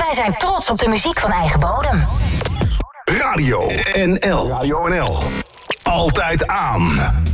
Wij zijn trots op de muziek van eigen bodem. Radio NL. Altijd aan.